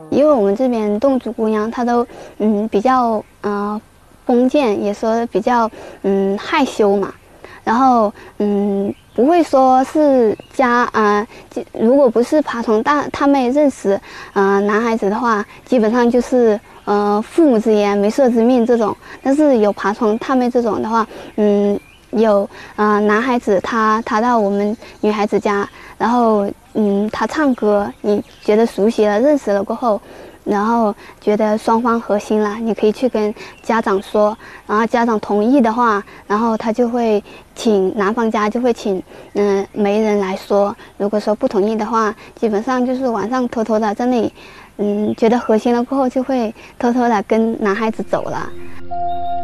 因为我们这边侗族姑娘她都比较封建，也说比较害羞嘛，然后不会说是如果不是爬床他妹认识男孩子的话，基本上就是父母之言媒妁之命这种。但是有爬床他妹这种的话，有男孩子他到我们女孩子家，然后他唱歌，你觉得熟悉了认识了过后，然后觉得双方合心了，你可以去跟家长说，然后家长同意的话，然后他就会请男方家就会请媒人来说。如果说不同意的话，基本上就是晚上偷偷的在那里觉得合心了过后，就会偷偷的跟男孩子走了。